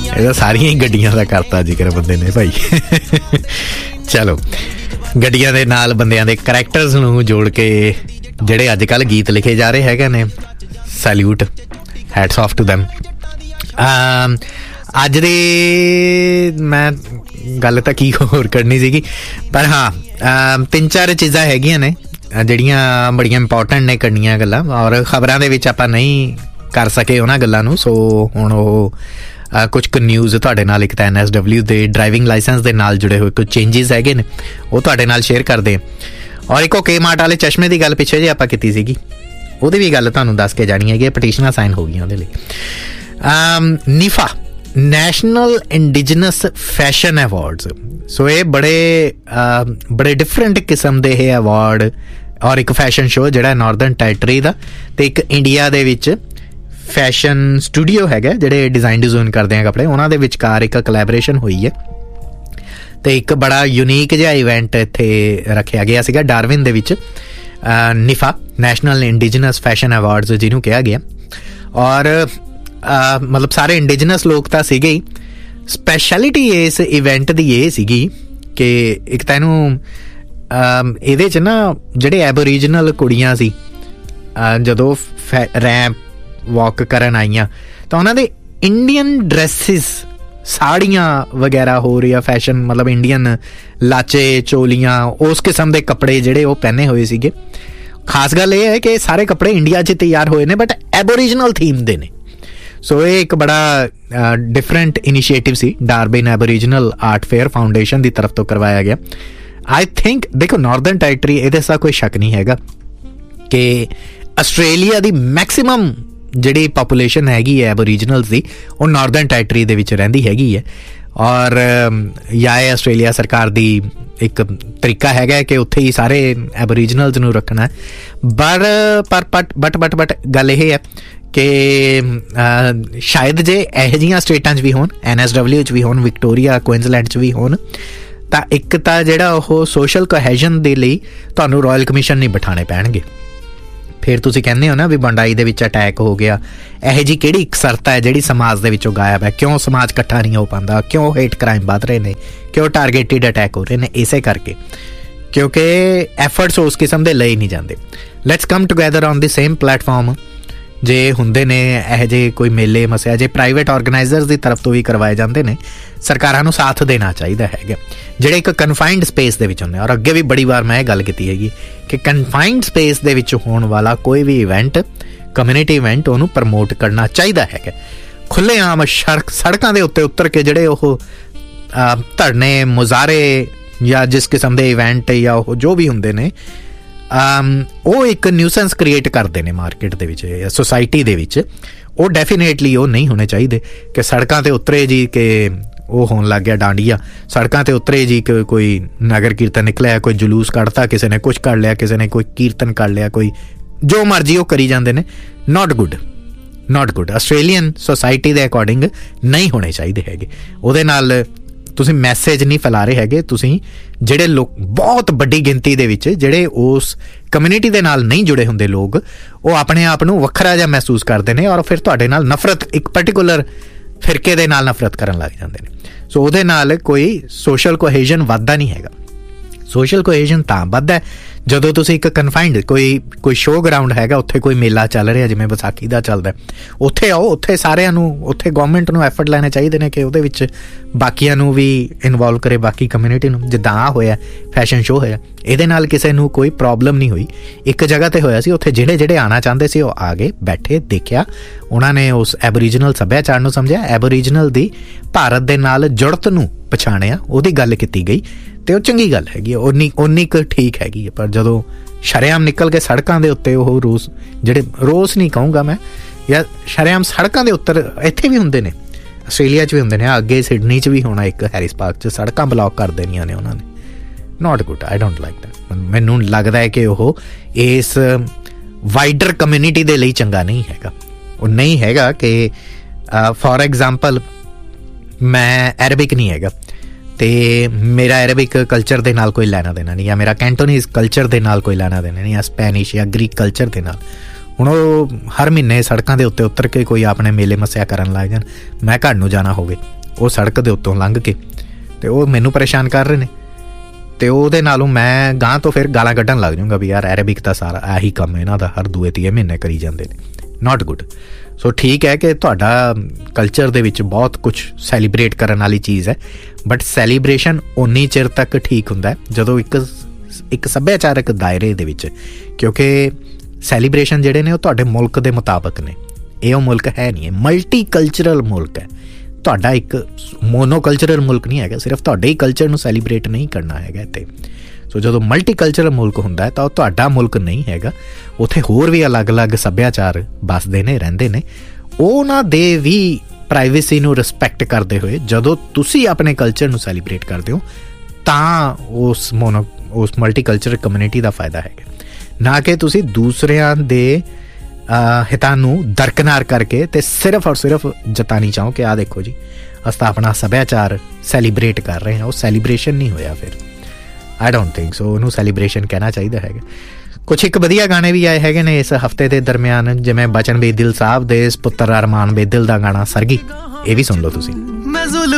ਇਹਦਾ ਸਾਰੀਆਂ ਹੀ ਗੱਡੀਆਂ ਦਾ ਕਰਤਾ ਜ਼ਿਕਰ ਬੰਦੇ ਨੇ ਭਾਈ। ਚਲੋ, ਗੱਡੀਆਂ ਦੇ ਨਾਲ ਬੰਦਿਆਂ ਦੇ ਕਰੈਕਟਰਸ ਨੂੰ ਜੋੜ ਕੇ ਜਿਹੜੇ ਅੱਜ ਕੱਲ੍ਹ ਗੀਤ ਲਿਖੇ ਜਾ ਰਹੇ ਹੈਗੇ ਨੇ, ਸੈਲਿਊਟ, ਹੈਟਸ ਆਫ ਟੂ ਦੈਮ। ਅੱਜ ਦੀ ਮੈਂ ਗੱਲ ਤਾਂ ਕੀ ਹੋਰ ਕਰਨੀ ਸੀਗੀ, ਪਰ ਹਾਂ 3-4 ਚੀਜ਼ਾਂ ਹੈਗੀਆਂ ਨੇ ਜਿਹੜੀਆਂ ਬੜੀਆਂ ਇੰਪੋਰਟੈਂਟ ਨੇ ਕਰਨੀਆਂ ਗੱਲਾਂ, ਔਰ ਖਬਰਾਂ ਦੇ ਵਿੱਚ ਆਪਾਂ ਨਹੀਂ ਕਰ ਸਕੇ ਉਹਨਾਂ ਗੱਲਾਂ ਨੂੰ। ਸੋ ਹੁਣ ਉਹ ਕੁਛ ਕੁ ਨਿਊਜ਼ ਤੁਹਾਡੇ ਨਾਲ, ਇੱਕ ਤਾਂ NSW ਦੇ ਡਰਾਈਵਿੰਗ ਲਾਇਸੈਂਸ ਦੇ ਨਾਲ ਜੁੜੇ ਹੋਏ ਕੁਝ ਚੇਂਜਿਸ ਹੈਗੇ ਨੇ, ਉਹ ਤੁਹਾਡੇ ਨਾਲ ਸ਼ੇਅਰ ਕਰਦੇ ਹਾਂ। ਔਰ ਇੱਕ ਉਹ Kmart ਵਾਲੇ ਚਸ਼ਮੇ ਦੀ ਗੱਲ ਪਿੱਛੇ ਜੇ ਆਪਾਂ ਕੀਤੀ ਸੀਗੀ, ਉਹਦੀ ਵੀ ਗੱਲ ਤੁਹਾਨੂੰ ਦੱਸ ਕੇ ਜਾਣੀ ਹੈਗੀ। ਪਟੀਸ਼ਨਾਂ ਸਾਈਨ ਹੋ ਗਈਆਂ ਉਹਦੇ ਲਈ। NIFA, national indigenous fashion awards. ਸੋ ਇਹ ਬੜੇ ਡਿਫਰੈਂਟ ਕਿਸਮ ਦੇ ਇਹ ਅਵਾਰਡ, ਔਰ ਇੱਕ ਫੈਸ਼ਨ ਸ਼ੋਅ ਜਿਹੜਾ ਨਾਰਦਰਨ ਟੈਰੀਟਰੀ ਦਾ, ਅਤੇ ਇੱਕ ਇੰਡੀਆ ਦੇ ਵਿੱਚ ਫੈਸ਼ਨ ਸਟੂਡੀਓ ਹੈਗਾ ਜਿਹੜੇ ਡਿਜ਼ਾਈਨ ਕਰਦੇ ਆ ਕੱਪੜੇ, ਉਹਨਾਂ ਦੇ ਵਿਚਕਾਰ ਇੱਕ ਕੋਲੈਬੋਰੇਸ਼ਨ ਹੋਈ ਹੈ। ਅਤੇ ਇੱਕ ਬੜਾ ਯੂਨੀਕ ਜਿਹਾ ਇਵੈਂਟ ਇੱਥੇ ਰੱਖਿਆ ਗਿਆ ਸੀਗਾ ਡਾਰਵਿਨ ਦੇ ਵਿੱਚ, NIFA, national indigenous fashion awards ਜਿਹਨੂੰ ਕਿਹਾ ਗਿਆ। ਔਰ ਮਤਲਬ ਸਾਰੇ ਇੰਡੀਜਨਸ ਲੋਕ ਤਾਂ ਸੀਗੇ ਹੀ। ਸਪੈਸ਼ਲਿਟੀ ਇਸ ਇਵੈਂਟ ਦੀ ਇਹ ਸੀਗੀ ਕਿ ਇੱਕ ਤਾਂ ਇਹਨੂੰ ਇਹਦੇ 'ਚ ਨਾ ਜਿਹੜੇ ਐਬੋਰੀਜਨਲ ਕੁੜੀਆਂ ਸੀ, ਜਦੋਂ ਰੈਂਪ ਵਾਕ ਕਰਨ ਆਈਆਂ ਤਾਂ ਉਹਨਾਂ ਦੇ ਇੰਡੀਅਨ ਡਰੈਸਿਸ, ਸਾੜੀਆਂ ਵਗੈਰਾ ਹੋ ਰਹੀ ਆ ਫੈਸ਼ਨ, ਮਤਲਬ ਇੰਡੀਅਨ ਲਾਚੇ, ਚੋਲੀਆਂ, ਉਸ ਕਿਸਮ ਦੇ ਕੱਪੜੇ ਜਿਹੜੇ ਉਹ ਪਹਿਨੇ ਹੋਏ ਸੀਗੇ। ਖਾਸ ਗੱਲ ਇਹ ਹੈ ਕਿ ਸਾਰੇ ਕੱਪੜੇ ਇੰਡੀਆ 'ਚ ਤਿਆਰ ਹੋਏ ਨੇ, ਬਟ ਐਬੋਰੀਜਨਲ ਥੀਮ ਦੇ ਨੇ। ਸੋ ਇਹ ਇੱਕ ਬੜਾ ਡਿਫਰੈਂਟ ਇਨੀਸ਼ੀਏਟਿਵ ਸੀ, ਡਾਰਬਿਨ ਐਬੋਰੀਜਨਲ ਆਰਟ ਫੇਅਰ ਫਾਊਂਡੇਸ਼ਨ ਦੀ ਤਰਫ ਤੋਂ ਕਰਵਾਇਆ ਗਿਆ। ਆਈ ਥਿੰਕ ਦੇਖੋ, ਨਾਰਦਰਨ ਟੈਰੀਟਰੀ, ਇਹਦੇ ਸਾ ਕੋਈ ਸ਼ੱਕ ਨਹੀਂ ਹੈਗਾ ਕਿ ਆਸਟ੍ਰੇਲੀਆ ਦੀ ਮੈਕਸੀਮਮ ਜਿਹੜੀ ਪਾਪੂਲੇਸ਼ਨ ਹੈਗੀ ਹੈ ਐਬੋਰੀਜਨਲਸ ਦੀ, ਉਹ ਨਾਰਦਰਨ ਟੈਰੀਟਰੀ ਦੇ ਵਿੱਚ ਰਹਿੰਦੀ ਹੈਗੀ ਹੈ। ਔਰ ਜਾਂ ਇਹ ਆਸਟ੍ਰੇਲੀਆ ਸਰਕਾਰ ਦੀ ਇੱਕ ਤਰੀਕਾ ਹੈਗਾ ਕਿ ਉੱਥੇ ਹੀ ਸਾਰੇ ਐਬੋਰੀਜਨਲਸ ਨੂੰ ਰੱਖਣਾ। ਬਟ ਗੱਲ ਇਹ ਹੈ ਕਿ ਸ਼ਾਇਦ ਜੇ ਇਹੋ ਜਿਹੀਆਂ ਸਟੇਟਾਂ 'ਚ ਵੀ ਹੋਣ, NSW 'ਚ ਵੀ ਹੋਣ, ਵਿਕਟੋਰੀਆ, ਕੁਇਨਜ਼ਲੈਂਡ 'ਚ ਵੀ ਹੋਣ, ਤਾਂ ਇੱਕ ਤਾਂ ਜਿਹੜਾ ਉਹ ਸੋਸ਼ਲ ਕੋਹੈਜ਼ਨ ਦੇ ਲਈ ਤੁਹਾਨੂੰ ਰਾਇਲ ਕਮਿਸ਼ਨ ਨਹੀਂ ਬਿਠਾਉਣੇ ਪੈਣਗੇ। ਫਿਰ ਤੁਸੀਂ ਕਹਿੰਦੇ ਹੋ ਨਾ ਵੀ ਬੰਡਾਈ ਦੇ ਵਿੱਚ ਅਟੈਕ ਹੋ ਗਿਆ, ਇਹੋ ਜਿਹੀ ਕਿਹੜੀ ਇਕਸਰਤਾ ਹੈ ਜਿਹੜੀ ਸਮਾਜ ਦੇ ਵਿੱਚੋਂ ਗਾਇਬ ਹੈ? ਕਿਉਂ ਸਮਾਜ ਇਕੱਠਾ ਨਹੀਂ ਹੋ ਪਾਉਂਦਾ? ਕਿਉਂ ਹੇਟ ਕ੍ਰਾਈਮ ਵੱਧ ਰਹੇ ਨੇ? ਕਿਉਂ ਟਾਰਗੇਟਿਡ ਅਟੈਕ ਹੋ ਰਹੇ ਨੇ? ਇਸੇ ਕਰਕੇ, ਕਿਉਂਕਿ ਐਫਰਟਸ ਉਸ ਕਿਸਮ ਦੇ ਲਈ ਨਹੀਂ ਜਾਂਦੇ। Let's come together on the same platform. ਜੇ ਹੁੰਦੇ ਨੇ ਇਹੋ ਜਿਹੇ ਕੋਈ ਮੇਲੇ ਮਸਿਆ, ਜੇ ਪ੍ਰਾਈਵੇਟ ਆਰਗੇਨਾਈਜ਼ਰਸ ਦੀ ਤਰਫ ਤੋਂ ਵੀ ਕਰਵਾਏ ਜਾਂਦੇ ਨੇ, ਸਰਕਾਰਾਂ ਨੂੰ ਸਾਥ ਦੇਣਾ ਚਾਹੀਦਾ ਹੈਗਾ, ਜਿਹੜੇ ਇੱਕ ਕਨਫਾਈਨਡ ਸਪੇਸ ਦੇ ਵਿੱਚ ਹੁੰਦੇ। ਔਰ ਅੱਗੇ ਵੀ ਬੜੀ ਵਾਰ ਮੈਂ ਇਹ ਗੱਲ ਕੀਤੀ ਹੈਗੀ ਕਿ ਕਨਫਾਈਨਡ ਸਪੇਸ ਦੇ ਵਿੱਚ ਹੋਣ ਵਾਲਾ ਕੋਈ ਵੀ ਇਵੈਂਟ, ਕਮਿਊਨਿਟੀ ਇਵੈਂਟ, ਉਹਨੂੰ ਪ੍ਰਮੋਟ ਕਰਨਾ ਚਾਹੀਦਾ ਹੈਗਾ। ਖੁੱਲ੍ਹੇਆਮ ਸੜਕਾਂ ਦੇ ਉੱਤੇ ਉਤਰ ਕੇ ਜਿਹੜੇ ਉਹ ਧਰਨੇ, ਮੁਜ਼ਾਹਰੇ ਜਾਂ ਜਿਸ ਕਿਸਮ ਦੇ ਇਵੈਂਟ ਜਾਂ ਉਹ ਜੋ ਵੀ ਹੁੰਦੇ ਨੇ, ਉਹ ਇੱਕ ਨਿਊਸੈਂਸ ਕ੍ਰੀਏਟ ਕਰਦੇ ਨੇ ਮਾਰਕੀਟ ਦੇ ਵਿੱਚ ਜਾਂ ਸੋਸਾਇਟੀ ਦੇ ਵਿੱਚ। ਉਹ ਡੈਫੀਨੇਟਲੀ ਉਹ ਨਹੀਂ ਹੋਣੇ ਚਾਹੀਦੇ ਕਿ ਸੜਕਾਂ 'ਤੇ ਉਤਰੇ ਜੀ ਕਿ ਉਹ ਹੋਣ ਲੱਗ ਗਿਆ ਡਾਂਡੀਆਂ, ਸੜਕਾਂ 'ਤੇ ਉਤਰੇ ਜੀ ਕਿ ਕੋਈ ਨਗਰ ਕੀਰਤਨ ਨਿਕਲਿਆ, ਕੋਈ ਜਲੂਸ ਕੱਢਤਾ, ਕਿਸੇ ਨੇ ਕੁਛ ਕਰ ਲਿਆ, ਕਿਸੇ ਨੇ ਕੋਈ ਕੀਰਤਨ ਕਰ ਲਿਆ, ਕੋਈ ਜੋ ਮਰਜ਼ੀ ਉਹ ਕਰੀ ਜਾਂਦੇ ਨੇ। Not good. ਆਸਟ੍ਰੇਲੀਅਨ ਸੋਸਾਇਟੀ ਦੇ ਅਕੋਰਡਿੰਗ ਨਹੀਂ ਹੋਣੇ ਚਾਹੀਦੇ ਹੈਗੇ। ਉਹਦੇ ਨਾਲ ਤੁਸੀਂ ਮੈਸੇਜ ਨਹੀਂ ਫੈਲਾ ਰਹੇ ਹੈਗੇ। ਤੁਸੀਂ ਜਿਹੜੇ ਲੋਕ ਬਹੁਤ ਵੱਡੀ ਗਿਣਤੀ ਦੇ ਵਿੱਚ ਜਿਹੜੇ ਉਸ ਕਮਿਊਨਿਟੀ ਦੇ ਨਾਲ ਨਹੀਂ ਜੁੜੇ ਹੁੰਦੇ ਲੋਕ, ਉਹ ਆਪਣੇ ਆਪ ਨੂੰ ਵੱਖਰਾ ਜਿਹਾ ਮਹਿਸੂਸ ਕਰਦੇ ਨੇ ਔਰ ਫਿਰ ਤੁਹਾਡੇ ਨਾਲ ਨਫ਼ਰਤ, ਇੱਕ ਪਰਟੀਕੂਲਰ ਫਿਰਕੇ ਦੇ ਨਾਲ ਨਫ਼ਰਤ ਕਰਨ ਲੱਗ ਜਾਂਦੇ ਨੇ। ਸੋ ਉਹਦੇ ਨਾਲ ਕੋਈ ਸੋਸ਼ਲ ਕੋਹੇਜ਼ਨ ਵੱਧਦਾ ਨਹੀਂ ਹੈਗਾ। ਸੋਸ਼ਲ ਕੋਹੇਜ਼ਨ ਤਾਂ ਵੱਧਦਾ ਜਦੋਂ ਤੁਸੀਂ ਇੱਕ ਕਨਫਾਈਨਡ ਕੋਈ ਸ਼ੋਅ ਗਰਾਊਂਡ ਹੈਗਾ, ਉੱਥੇ ਕੋਈ ਮੇਲਾ ਚੱਲ ਰਿਹਾ ਜਿਵੇਂ ਵਿਸਾਖੀ ਦਾ ਚੱਲਦਾ, ਉੱਥੇ ਆਓ, ਉੱਥੇ ਸਾਰਿਆਂ ਨੂੰ, ਉੱਥੇ ਗੌਰਮੈਂਟ ਨੂੰ ਐਫਰਟ ਲੈਣੇ ਚਾਹੀਦੇ ਨੇ ਕਿ ਉਹਦੇ ਵਿੱਚ ਬਾਕੀਆਂ ਨੂੰ ਵੀ ਇਨਵੋਲਵ ਕਰੇ, ਬਾਕੀ ਕਮਿਊਨਿਟੀ ਨੂੰ। ਜਿੱਦਾਂ ਆ ਹੋਇਆ ਫੈਸ਼ਨ ਸ਼ੋਅ ਹੋਇਆ, ਇਹਦੇ ਨਾਲ ਕਿਸੇ ਨੂੰ ਕੋਈ ਪ੍ਰੋਬਲਮ ਨਹੀਂ ਹੋਈ। ਇੱਕ ਜਗ੍ਹਾ 'ਤੇ ਹੋਇਆ ਸੀ, ਉੱਥੇ ਜਿਹੜੇ ਆਉਣਾ ਚਾਹੁੰਦੇ ਸੀ ਉਹ ਆ ਗਏ, ਬੈਠੇ, ਦੇਖਿਆ, ਉਹਨਾਂ ਨੇ ਉਸ ਐਬੋਰੀਜਨਲ ਸੱਭਿਆਚਾਰ ਨੂੰ ਸਮਝਿਆ, ਐਬੋਰੀਜਨਲ ਦੀ ਭਾਰਤ ਦੇ ਨਾਲ ਜੁੜਤ ਨੂੰ ਪਛਾਣਿਆ, ਉਹਦੀ ਗੱਲ ਕੀਤੀ ਗਈ, ਅਤੇ ਉਹ ਚੰਗੀ ਗੱਲ ਹੈਗੀ, ਓਨੀ ਕੁ ਠੀਕ ਹੈਗੀ ਹੈ। ਪਰ ਜਦੋਂ ਸ਼ਰੇਆਮ ਨਿਕਲ ਕੇ ਸੜਕਾਂ ਦੇ ਉੱਤੇ ਉਹ ਰੋਸ ਨਹੀਂ ਕਹੂੰਗਾ ਮੈਂ, ਜਾਂ ਸ਼ਰੇਆਮ ਸੜਕਾਂ ਦੇ ਉੱਤਰ, ਇੱਥੇ ਵੀ ਹੁੰਦੇ ਨੇ, ਆਸਟ੍ਰੇਲੀਆ 'ਚ ਵੀ ਹੁੰਦੇ ਨੇ, ਅੱਗੇ ਸਿਡਨੀ 'ਚ ਵੀ ਹੋਣਾ, ਇੱਕ ਹੈਰਿਸ ਪਾਰਕ 'ਚ ਸੜਕਾਂ ਬਲੌਕ ਕਰ ਦੇਣੀਆਂ ਨੇ ਉਹਨਾਂ ਨੇ। Not good, I don't like that. ਮੈਨੂੰ ਲੱਗਦਾ ਹੈ ਕਿ ਉਹ ਇਸ ਵਾਈਡਰ ਕਮਿਊਨਿਟੀ ਦੇ ਲਈ ਚੰਗਾ ਨਹੀਂ ਹੈਗਾ। ਉਹ ਨਹੀਂ ਹੈਗਾ ਕਿ ਫੋਰ ਐਗਜ਼ਾਮਪਲ ਮੈਂ ਐਰਬਿਕ ਨਹੀਂ ਹੈਗਾ ਅਤੇ ਮੇਰਾ ਐਰਬਿਕ ਕਲਚਰ ਦੇ ਨਾਲ ਕੋਈ ਲੈਣਾ ਦੇਣਾ ਨਹੀਂ, ਜਾਂ ਮੇਰਾ ਕੈਂਟੋਨੀਜ਼ ਕਲਚਰ ਦੇ ਨਾਲ ਕੋਈ ਲੈਣਾ ਦੇਣਾ ਨਹੀਂ, ਜਾਂ ਸਪੈਨਿਸ਼ ਜਾਂ ਗ੍ਰੀਕ ਕਲਚਰ ਦੇ ਨਾਲ। ਹੁਣ ਉਹ ਹਰ ਮਹੀਨੇ ਸੜਕਾਂ ਦੇ ਉੱਤੇ ਉਤਰ ਕੇ ਕੋਈ ਆਪਣੇ ਮੇਲੇ ਮੱਸਿਆ ਕਰਨ ਲੱਗ ਜਾਣ, ਮੈਂ ਘਰ ਨੂੰ ਜਾਣਾ ਹੋਵੇ, ਉਹ ਸੜਕ ਦੇ ਉੱਤੋਂ ਲੰਘ ਕੇ, ਅਤੇ ਉਹ ਮੈਨੂੰ ਪਰੇਸ਼ਾਨ ਕਰ ਰਹੇ ਨੇ, ਅਤੇ ਉਹਦੇ ਨਾਲੋਂ ਮੈਂ ਗਾਂ ਤੋਂ ਫਿਰ ਗਾਲਾਂ ਕੱਢਣ ਲੱਗ ਜਾਊਂਗਾ ਵੀ ਯਾਰ ਐਰੇਬਿਕ ਤਾਂ ਸਾਰਾ ਆਹੀ ਕੰਮ ਇਹਨਾਂ ਦਾ ਹਰ 2-3 ਮਹੀਨੇ ਕਰੀ ਜਾਂਦੇ ਨੇ, ਨਾਟ ਗੁੱਡ। ਸੋ ਠੀਕ ਹੈ ਕਿ ਤੁਹਾਡਾ ਕਲਚਰ ਦੇ ਵਿੱਚ ਬਹੁਤ ਕੁਛ ਸੈਲੀਬ੍ਰੇਟ ਕਰਨ ਵਾਲੀ ਚੀਜ਼ ਹੈ, ਬਟ ਸੈਲੀਬ੍ਰੇਸ਼ਨ ਓਨੀ ਚਿਰ ਤੱਕ ਠੀਕ ਹੁੰਦਾ ਜਦੋਂ ਇੱਕ ਸੱਭਿਆਚਾਰਕ ਦਾਇਰੇ ਦੇ ਵਿੱਚ, ਕਿਉਂਕਿ ਸੈਲੀਬ੍ਰੇਸ਼ਨ ਜਿਹੜੇ ਨੇ ਉਹ ਤੁਹਾਡੇ ਮੁਲਕ ਦੇ ਮੁਤਾਬਕ ਨੇ, ਇਹ ਉਹ ਮੁਲਕ ਹੈ ਨਹੀਂ, ਹੈ ਮਲਟੀ ਕਲਚਰਲ ਮੁਲਕ ਹੈ ਤੁਹਾਡਾ, ਇੱਕ ਮੋਨੋ ਕਲਚਰਲ ਮੁਲਕ ਨਹੀਂ ਹੈਗਾ, ਸਿਰਫ ਤੁਹਾਡੇ ਹੀ ਕਲਚਰ ਨੂੰ ਸੈਲੀਬ੍ਰੇਟ ਨਹੀਂ ਕਰਨਾ ਹੈਗਾ ਇੱਥੇ। ਸੋ ਜਦੋਂ ਮਲਟੀ ਕਲਚਰਲ ਮੁਲਕ ਹੁੰਦਾ ਹੈ ਤਾਂ ਉਹ ਤੁਹਾਡਾ ਮੁਲਕ ਨਹੀਂ ਹੈਗਾ, ਉੱਥੇ ਹੋਰ ਵੀ ਅਲੱਗ-ਅਲੱਗ ਸੱਭਿਆਚਾਰ ਵੱਸਦੇ ਨੇ, ਰਹਿੰਦੇ ਨੇ, ਉਹਨਾਂ ਦੇ ਵੀ ਪ੍ਰਾਈਵੇਸੀ ਨੂੰ ਰਿਸਪੈਕਟ ਕਰਦੇ ਹੋਏ ਜਦੋਂ ਤੁਸੀਂ ਆਪਣੇ ਕਲਚਰ ਨੂੰ ਸੈਲੀਬ੍ਰੇਟ ਕਰਦੇ ਹੋ ਤਾਂ ਉਸ ਮਲਟੀ ਕਲਚਰਲ ਕਮਿਊਨਿਟੀ ਦਾ ਫਾਇਦਾ ਹੈਗਾ, ਨਾ ਕਿ ਤੁਸੀਂ ਦੂਸਰਿਆਂ ਦੇ ਹਿੱਤਾਂ ਨੂੰ ਦਰਕਨਾਰ ਕਰਕੇ ਅਤੇ ਸਿਰਫ ਔਰ ਸਿਰਫ ਜਤਾਣੀ ਚਾਹੋ ਕਿ ਆਹ ਦੇਖੋ ਜੀ ਅਸੀਂ ਤਾਂ ਆਪਣਾ ਸੱਭਿਆਚਾਰ ਸੈਲੀਬ੍ਰੇਟ ਕਰ ਰਹੇ ਹਾਂ। ਉਹ ਸੈਲੀਬ੍ਰੇਸ਼ਨ ਨਹੀਂ ਹੋਇਆ ਫਿਰ, ਆਈ ਡੋਂਟ ਥਿੰਕ ਸੋ ਉਹਨੂੰ ਸੈਲੀਬ੍ਰੇਸ਼ਨ ਕਹਿਣਾ ਚਾਹੀਦਾ ਹੈਗਾ। ਕੁਛ ਇੱਕ ਵਧੀਆ ਗਾਣੇ ਵੀ ਆਏ ਹੈਗੇ ਨੇ ਇਸ ਹਫ਼ਤੇ ਦੇ ਦਰਮਿਆਨ, ਜਿਵੇਂ ਬਚਨ ਬੇਦਿਲ ਸਾਹਿਬ ਦੇ ਪੁੱਤਰ ਅਰਮਾਨ ਬੇਦਿਲ ਦਾ ਗਾਣਾ ਸਰਗੀ, ਇਹ ਵੀ ਸੁਣ ਲਓ ਤੁਸੀਂ।